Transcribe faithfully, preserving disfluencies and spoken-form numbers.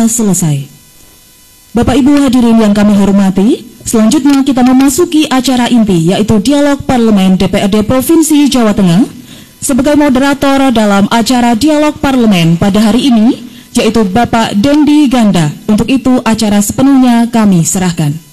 telah selesai. Bapak Ibu hadirin yang kami hormati, selanjutnya kita memasuki acara inti, yaitu Dialog Parlemen D P R D Provinsi Jawa Tengah. Sebagai moderator dalam acara Dialog Parlemen pada hari ini, yaitu Bapak Dendi Ganda. Untuk itu acara sepenuhnya kami serahkan.